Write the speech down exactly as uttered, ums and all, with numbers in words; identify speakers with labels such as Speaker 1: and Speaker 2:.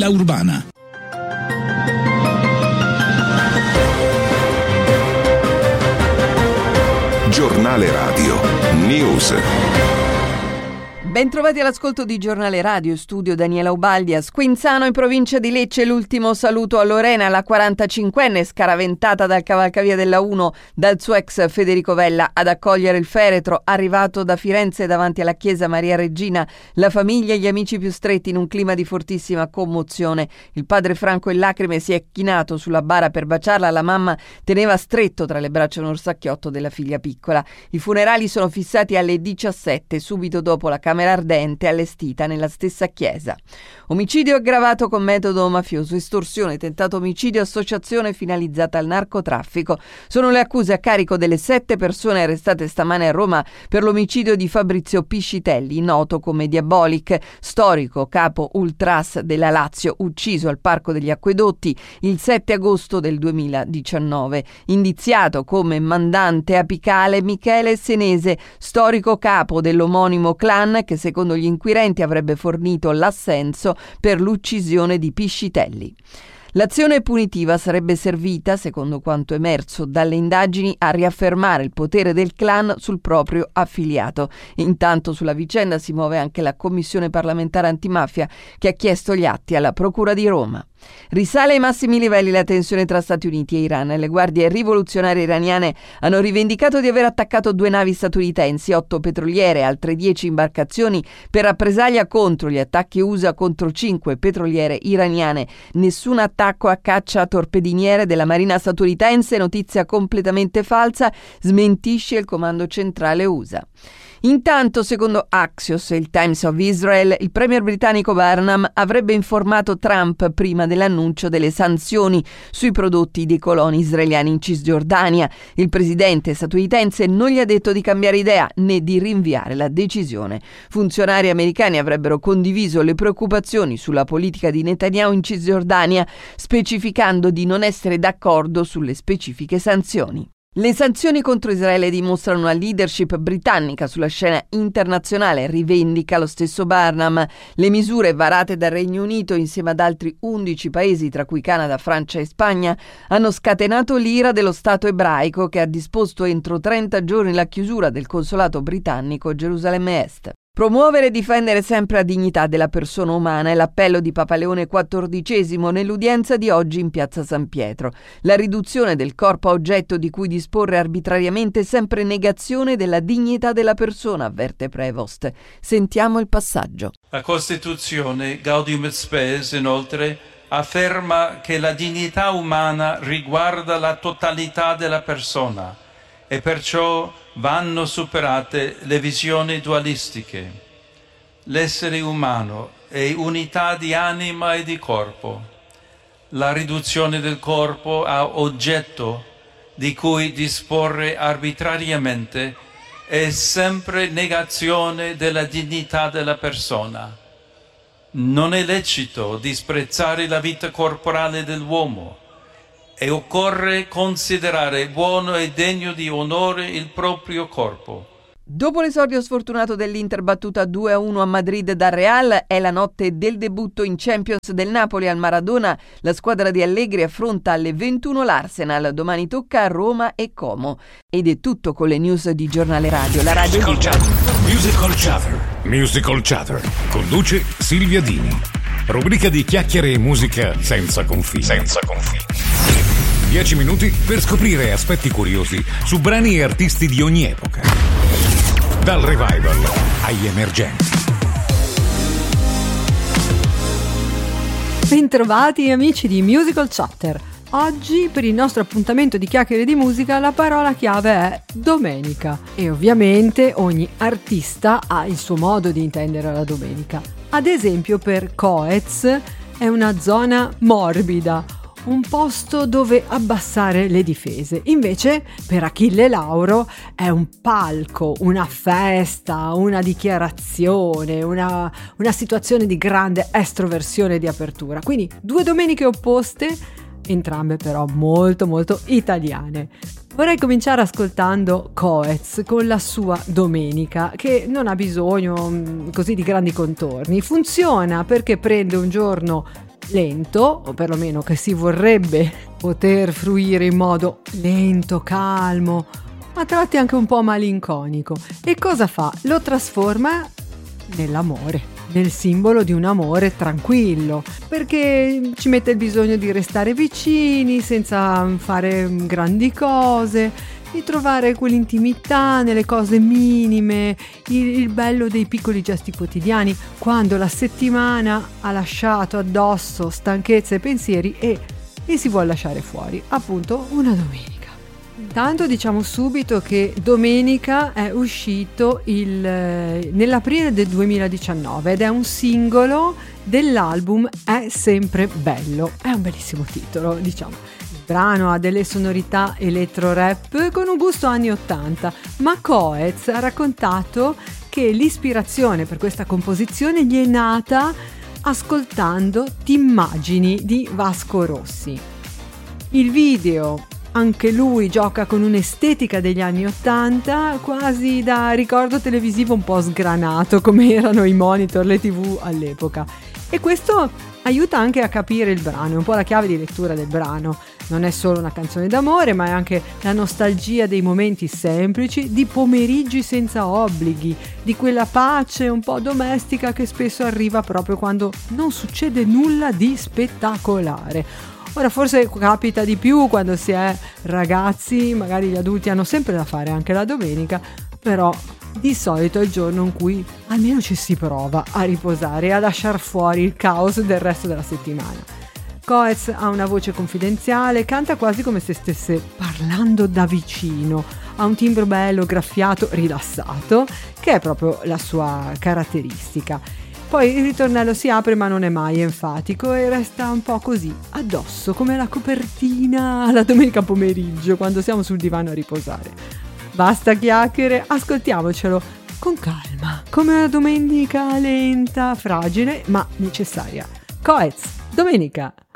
Speaker 1: Energia urbana.
Speaker 2: Giornale Radio News.
Speaker 3: Bentrovati all'ascolto di Giornale Radio, studio Daniela Ubaldi. A Squinzano, in provincia di Lecce, l'ultimo saluto a Lorena, la quarantacinquenne scaraventata dal cavalcavia della uno dal suo ex Federico Vella ad accogliere il feretro, arrivato da Firenze davanti alla chiesa Maria Regina. La famiglia e gli amici più stretti in un clima di fortissima commozione. Il padre Franco in lacrime si è chinato sulla bara per baciarla, la mamma teneva stretto tra le braccia un orsacchiotto della figlia piccola. I funerali sono fissati alle diciassette, subito dopo la camera ardente allestita nella stessa chiesa. Omicidio aggravato con metodo mafioso, estorsione, tentato omicidio, associazione finalizzata al narcotraffico. Sono le accuse a carico delle sette persone arrestate stamane a Roma per l'omicidio di Fabrizio Piscitelli, noto come Diabolic, storico capo ultras della Lazio, ucciso al Parco degli Acquedotti il sette agosto del duemiladiciannove. Indiziato come mandante apicale Michele Senese, storico capo dell'omonimo clan che secondo gli inquirenti avrebbe fornito l'assenso per l'uccisione di Piscitelli. L'azione punitiva sarebbe servita, secondo quanto emerso dalle indagini, a riaffermare il potere del clan sul proprio affiliato. Intanto sulla vicenda si muove anche la Commissione parlamentare antimafia, che ha chiesto gli atti alla Procura di Roma. Risale ai massimi livelli la tensione tra Stati Uniti e Iran. Le guardie rivoluzionarie iraniane hanno rivendicato di aver attaccato due navi statunitensi, otto petroliere e altre dieci imbarcazioni per rappresaglia contro gli attacchi U S A contro cinque petroliere iraniane. Nessun attacco a caccia torpediniere della marina statunitense, notizia completamente falsa, smentisce il comando centrale U S A. Intanto, secondo Axios e il Times of Israel, il premier britannico Barnum avrebbe informato Trump prima dell'annuncio delle sanzioni sui prodotti dei coloni israeliani in Cisgiordania. Il presidente statunitense non gli ha detto di cambiare idea né di rinviare la decisione. Funzionari americani avrebbero condiviso le preoccupazioni sulla politica di Netanyahu in Cisgiordania, specificando di non essere d'accordo sulle specifiche sanzioni. Le sanzioni contro Israele dimostrano una leadership britannica sulla scena internazionale, rivendica lo stesso Barnum. Le misure varate dal Regno Unito insieme ad altri undici paesi, tra cui Canada, Francia e Spagna, hanno scatenato l'ira dello Stato ebraico, che ha disposto entro trenta giorni la chiusura del consolato britannico a Gerusalemme Est. Promuovere e difendere sempre la dignità della persona umana è l'appello di Papa Leone quattordicesimo nell'udienza di oggi in Piazza San Pietro. La riduzione del corpo a oggetto di cui disporre arbitrariamente è sempre negazione della dignità della persona, avverte Prevost. Sentiamo il passaggio.
Speaker 4: La Costituzione Gaudium et Spes, inoltre, afferma che la dignità umana riguarda la totalità della persona e perciò vanno superate le visioni dualistiche. L'essere umano è unità di anima e di corpo. La riduzione del corpo a oggetto di cui disporre arbitrariamente è sempre negazione della dignità della persona. Non è lecito disprezzare la vita corporale dell'uomo e occorre considerare buono e degno di onore il proprio corpo.
Speaker 3: Dopo l'esordio sfortunato dell'Inter battuta due a uno a Madrid dal Real, è la notte del debutto in Champions del Napoli al Maradona. La squadra di Allegri affronta alle ventuno l'Arsenal. Domani tocca a Roma e Como. Ed è tutto con le news di Giornale Radio. La radio
Speaker 1: Musical Chatter. Musical Chatter. Musical Chatter. Conduce Silvia Dini. Rubrica di chiacchiere e musica senza confini. Senza confini. Dieci minuti per scoprire aspetti curiosi su brani e artisti di ogni epoca. Dal revival agli emergenti.
Speaker 5: Bentrovati amici di Musical Chatter. Oggi per il nostro appuntamento di chiacchiere di musica la parola chiave è domenica e ovviamente ogni artista ha il suo modo di intendere la domenica. Ad esempio per Coez è una zona morbida, un posto dove abbassare le difese. Invece per Achille Lauro è un palco, una festa, una dichiarazione, una, una situazione di grande estroversione e di apertura. Quindi due domeniche opposte, entrambe però molto molto italiane. Vorrei cominciare ascoltando Coez con la sua Domenica, che non ha bisogno mh, così di grandi contorni. Funziona perché prende un giorno lento, o perlomeno che si vorrebbe poter fruire in modo lento, calmo, a tratti anche un po' malinconico. E cosa fa? Lo trasforma nell'amore, nel simbolo di un amore tranquillo, perché ci mette il bisogno di restare vicini senza fare grandi cose, di trovare quell'intimità nelle cose minime, il, il bello dei piccoli gesti quotidiani, quando la settimana ha lasciato addosso stanchezza e pensieri e li si vuole lasciare fuori, appunto una domenica. Intanto diciamo subito che Domenica è uscito il, nell'aprile del duemiladiciannove ed è un singolo dell'album È sempre bello. È un bellissimo titolo, diciamo. Il brano ha delle sonorità electro rap con un gusto anni ottanta, ma Coez ha raccontato che l'ispirazione per questa composizione gli è nata ascoltando T'immagini di Vasco Rossi. Il video, anche lui gioca con un'estetica degli anni ottanta, quasi da ricordo televisivo un po' sgranato, come erano i monitor, le tv all'epoca. E questo aiuta anche a capire il brano, è un po' la chiave di lettura del brano. Non è solo una canzone d'amore, ma è anche la nostalgia dei momenti semplici, di pomeriggi senza obblighi, di quella pace un po' domestica che spesso arriva proprio quando non succede nulla di spettacolare. Ora forse capita di più quando si è ragazzi, magari gli adulti hanno sempre da fare anche la domenica, però di solito è il giorno in cui almeno ci si prova a riposare e a lasciar fuori il caos del resto della settimana. Coez ha una voce confidenziale, canta quasi come se stesse parlando da vicino, ha un timbro bello, graffiato, rilassato, che è proprio la sua caratteristica. Poi il ritornello si apre ma non è mai enfatico e resta un po' così, addosso, come la copertina la domenica pomeriggio quando siamo sul divano a riposare. Basta chiacchiere, ascoltiamocelo con calma, come una domenica lenta, fragile ma necessaria. Coez, Domenica!